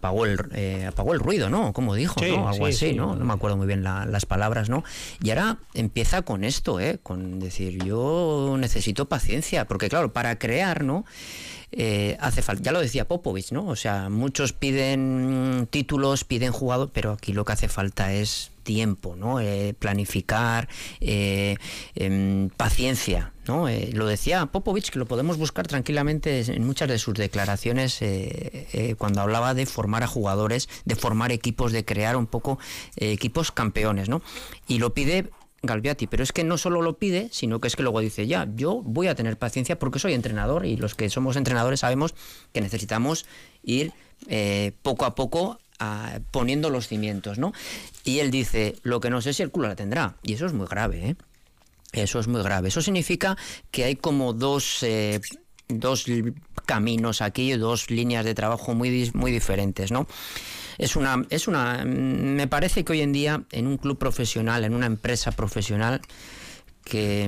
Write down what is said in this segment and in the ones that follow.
apagó el ruido, ¿no? Como dijo, sí, ¿no? Algo sí, así, sí. ¿no? No me acuerdo muy bien las palabras, ¿no? Y ahora empieza con esto, con decir, yo necesito paciencia, porque claro, para crear, ¿no? Hace falta, ya lo decía Popovich, ¿no? O sea, muchos piden títulos, piden jugadores, pero aquí lo que hace falta es tiempo, ¿no? Planificar, paciencia, ¿no? Lo decía Popovich, que lo podemos buscar tranquilamente en muchas de sus declaraciones cuando hablaba de formar a jugadores, de formar equipos, de crear un poco equipos campeones, ¿no? Y lo pide Galbiati, pero es que no solo lo pide, sino que es que luego dice, ya, yo voy a tener paciencia porque soy entrenador y los que somos entrenadores sabemos que necesitamos ir poco a poco poniendo los cimientos, ¿no? Y él dice, lo que no sé si el club la tendrá, y eso es muy grave, ¿eh? Eso es muy grave. Eso significa que hay como dos caminos aquí, dos líneas de trabajo muy diferentes, ¿no? Me parece que hoy en día en un club profesional, en una empresa profesional, que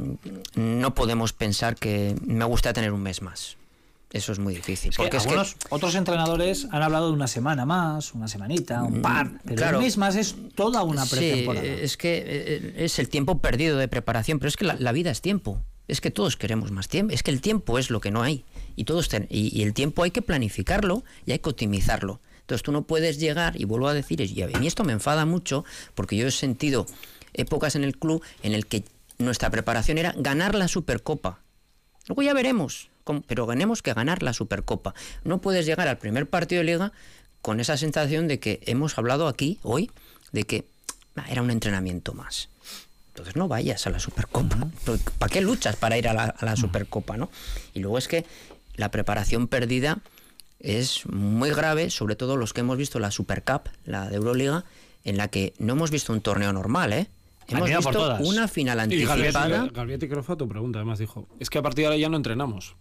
no podemos pensar que me gusta tener un mes más. Eso es muy difícil. Porque otros entrenadores han hablado de una semana más, una semanita, un par, pero claro, un mes más es toda una pretemporada. Sí, es que es el tiempo perdido de preparación, pero es que la vida es tiempo. Es que todos queremos más tiempo. Es que el tiempo es lo que no hay. Y el tiempo hay que planificarlo y hay que optimizarlo. Entonces tú no puedes llegar, y vuelvo a decir, y a mí esto me enfada mucho, porque yo he sentido épocas en el club en el que nuestra preparación era ganar la Supercopa. Luego ya veremos, pero tenemos que ganar la Supercopa. No puedes llegar al primer partido de Liga con esa sensación de que hemos hablado aquí hoy, de que era un entrenamiento más. Entonces no vayas a la Supercopa. ¿Para qué luchas para ir a la Supercopa, no? Y luego es que la preparación perdida es muy grave, sobre todo los que hemos visto la Supercup, la de Euroliga, en la que no hemos visto un torneo normal, Hemos visto una final anticipada. Galbiati creo fue tu pregunta, además dijo, es que a partir de ahora ya no entrenamos.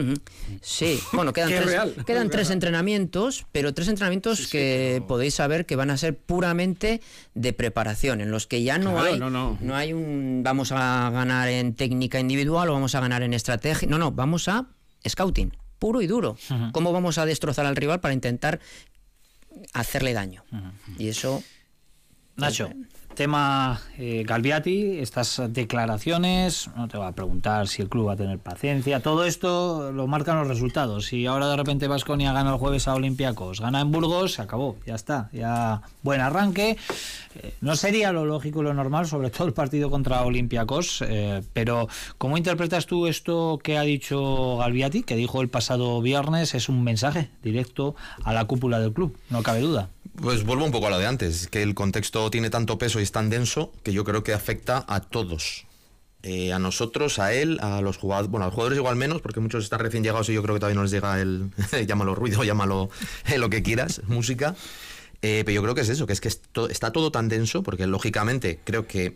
Sí, bueno, quedan tres entrenamientos, pero tres entrenamientos podéis saber que van a ser puramente de preparación, en los que ya no hay un vamos a ganar en técnica individual o vamos a ganar en estrategia, no, vamos a scouting, puro y duro. ¿Cómo vamos a destrozar al rival para intentar hacerle daño? Y eso... Nacho, tema Galbiati, estas declaraciones, no te voy a preguntar si el club va a tener paciencia, todo esto lo marcan los resultados. Si ahora de repente Baskonia gana el jueves a Olympiacos, gana en Burgos, se acabó, ya está, ya buen arranque. No sería lo lógico y lo normal, sobre todo el partido contra Olympiacos, pero ¿cómo interpretas tú esto que ha dicho Galbiati, que dijo el pasado viernes? Es un mensaje directo a la cúpula del club, no cabe duda. Pues vuelvo un poco a lo de antes, que el contexto tiene tanto peso y es tan denso que yo creo que afecta a todos. A nosotros, a él, a los jugadores, bueno, a los jugadores igual menos, porque muchos están recién llegados y yo creo que todavía no les llega el llámalo ruido, llámalo lo que quieras, música. Pero yo creo que es eso, que es que está todo tan denso, porque lógicamente creo que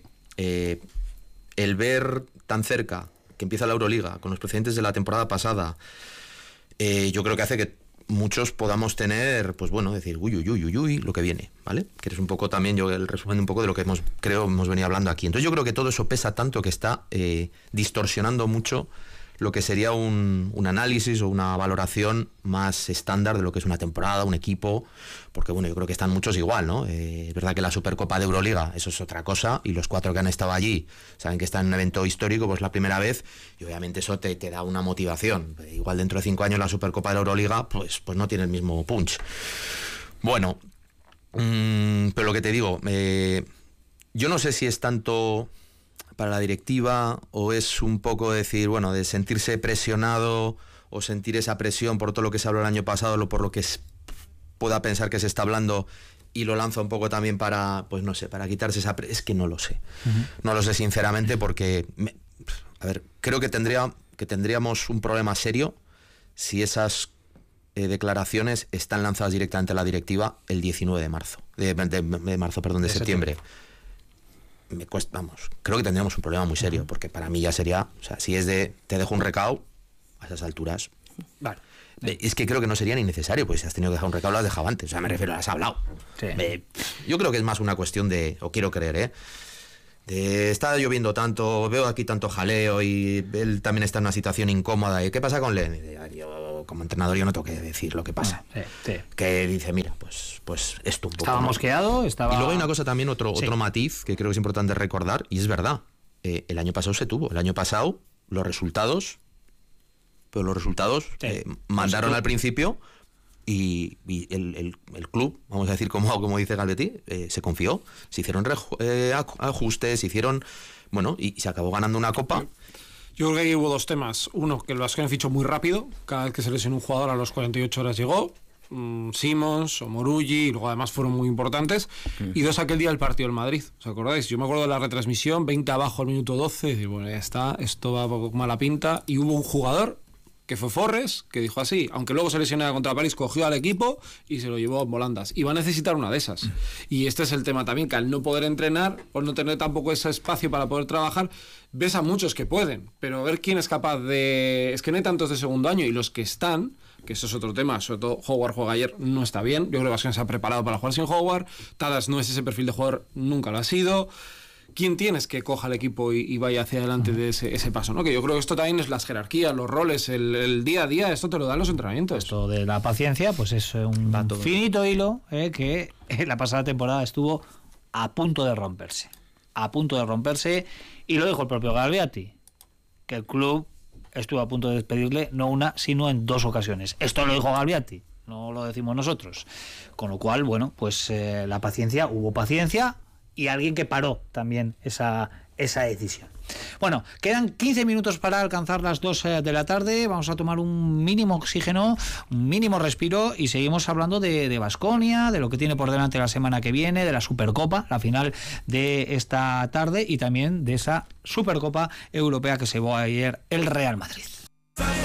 el ver tan cerca que empieza la Euroliga, con los precedentes de la temporada pasada, yo creo que hace que muchos podamos tener, pues bueno, decir uy, lo que viene, ¿vale? Que es un poco también yo el resumen un poco de lo que hemos venido hablando aquí. Entonces yo creo que todo eso pesa tanto que está distorsionando mucho lo que sería un análisis o una valoración más estándar de lo que es una temporada, un equipo, porque bueno, yo creo que están muchos igual, ¿no? Es verdad que la Supercopa de Euroliga, eso es otra cosa, y los 4 que han estado allí saben que están en un evento histórico, pues la primera vez, y obviamente eso te da una motivación. Igual dentro de 5 años la Supercopa de la Euroliga, pues no tiene el mismo punch. Bueno, pero lo que te digo, yo no sé si es tanto para la directiva o es un poco decir, bueno, de sentirse presionado o sentir esa presión por todo lo que se habló el año pasado, por lo que pueda pensar que se está hablando, y lo lanza un poco también para, pues no sé, para quitarse esa presión. Es que no lo sé. No lo sé sinceramente, porque creo que tendríamos un problema serio si esas declaraciones están lanzadas directamente a la directiva el 19 de marzo, de septiembre. Me cuesta, creo que tendríamos un problema muy serio, porque para mí ya sería, o sea, si es de te dejo un recao a esas alturas, vale, es que creo que no sería ni necesario, pues si has tenido que dejar un recao lo has dejado antes, o sea, me refiero, has hablado. Sí. Yo creo que es más una cuestión de, o quiero creer, de está lloviendo tanto, veo aquí tanto jaleo y él también está en una situación incómoda, y ¿qué pasa con Len? pero como entrenador yo no tengo que decir lo que pasa. Que dice, mira, pues esto un poco. Estaba mosqueado, estaba... Y luego hay una cosa también, otro matiz que creo que es importante recordar, y es verdad, el año pasado se tuvo. El año pasado los resultados mandaron al principio y el club, vamos a decir como dice Galbiati, se confió, se hicieron ajustes, se hicieron, bueno, y se acabó ganando una copa. Yo creo que ahí hubo dos temas. Uno, que el Baskonia fichó muy rápido. Cada vez que se lesionó un jugador a las 48 horas llegó. Simons o Morulli, y luego además fueron muy importantes. Y dos, aquel día del partido del Madrid. ¿Os acordáis? Yo me acuerdo de la retransmisión, 20 abajo al minuto 12. Y bueno, ya está, esto va con mala pinta. Y hubo un jugador, que fue Forres, que dijo así, aunque luego se lesionara contra París, cogió al equipo y se lo llevó en volandas. Y va a necesitar una de esas. Y este es el tema también, que al no poder entrenar, o no tener tampoco ese espacio para poder trabajar, ves a muchos que pueden, pero a ver quién es capaz de... Es que no hay tantos de segundo año, y los que están, que eso es otro tema, sobre todo Howard juega ayer, no está bien. Yo creo que Baskonia se ha preparado para jugar sin Howard. Tadas no es ese perfil de jugador, nunca lo ha sido. ¿Quién tienes que coja el equipo y vaya hacia adelante de ese paso, ¿no? Que yo creo que esto también es las jerarquías, los roles, el día a día, esto te lo dan los entrenamientos. Esto de la paciencia, pues es un finito hilo que en la pasada temporada estuvo a punto de romperse. A punto de romperse, y lo dijo el propio Galbiati, que el club estuvo a punto de despedirle no una, sino en 2 ocasiones. Esto lo dijo Galbiati, no lo decimos nosotros. Con lo cual, bueno, pues la paciencia, hubo paciencia, y alguien que paró también esa decisión. Bueno, quedan 15 minutos para alcanzar las 2 de la tarde. Vamos a tomar un mínimo oxígeno, un mínimo respiro, y seguimos hablando de Baskonia, de lo que tiene por delante la semana que viene, de la Supercopa, la final de esta tarde, y también de esa Supercopa Europea que se llevó ayer el Real Madrid.